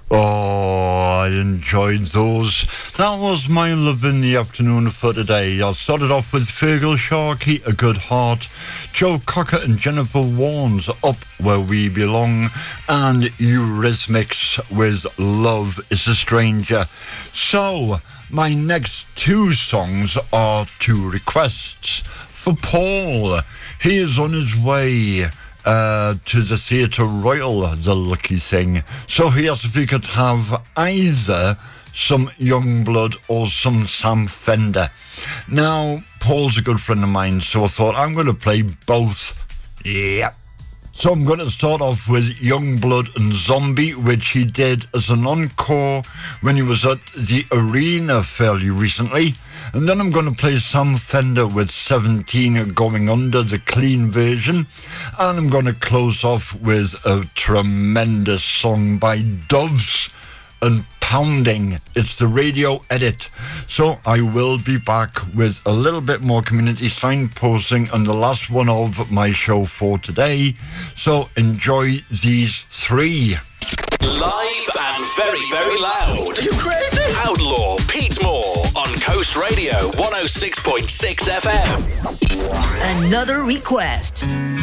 Oh, I enjoyed those. That was my love in the afternoon for today. I started off with Fergal Sharkey, A Good Heart, Joe Cocker and Jennifer Warnes, Up Where We Belong, and Eurythmics with Love is a Stranger. So, my next two songs are two requests for Paul. He is on his way to the Theatre Royal, the lucky thing. So he asked if he could have either some Youngblood or some Sam Fender. Now, Paul's a good friend of mine, so I thought I'm going to play both. Yeah. So I'm going to start off with Youngblood and Zombie, which he did as an encore when he was at the Arena fairly recently. And then I'm going to play Sam Fender with 17 Going Under, the clean version. And I'm going to close off with a tremendous song by Doves and Pounding. It's the radio edit. So I will be back with a little bit more community signposting on the last one of my show for today. So enjoy these three. Live and very, very loud. You crazy? Outlaw Pete Moore on Coast Radio 106.6 FM. Another request.